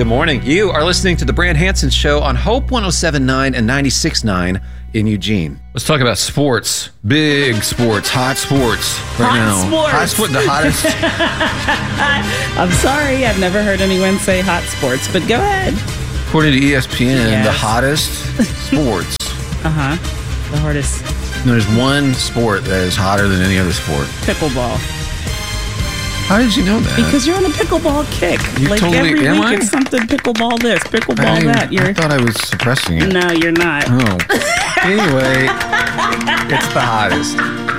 Good morning. You are listening to the Brand Hansen Show on Hope 107.9 and 96.9 in Eugene. Let's talk about sports. Big sports. Hot sports right now. Hot sports. The hottest. I'm sorry. I've never heard anyone say hot sports, but go ahead. According to ESPN, the hottest sports. The hardest. There's one sport that is hotter than any other sport. Pickleball. How did you know that? Because you're on a pickleball kick. You like totally, every am week I? it's something pickleball this, pickleball that. I thought I was suppressing it. No, you're not. Oh. Anyway, it's the hottest.